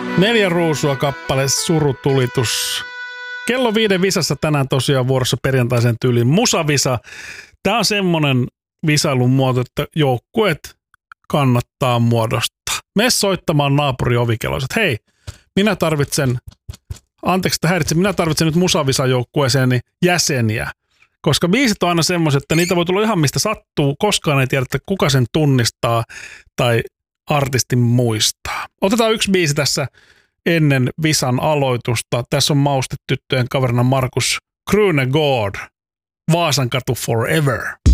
4 ruusua kappale Surutulitus. Kello 5 visassa tänään tosiaan vuorossa perjantaisen tyyliin Musavisa. Tää on semmonen visailun muoto, että joukkueet kannattaa muodostaa. Mene soittamaan naapuri ovikelloon, että hei, minä tarvitsen nyt Musavisa-joukkueeseeni jäseniä. Koska biisit on aina semmoiset, että niitä voi tulla ihan mistä sattuu, koskaan ei tiedä, että kuka sen tunnistaa tai artistin muistaa. Otetaan yksi biisi tässä ennen visan aloitusta. Tässä on Maustetyttöjen kaverina Markus Krunegård, Vaasankatu Forever.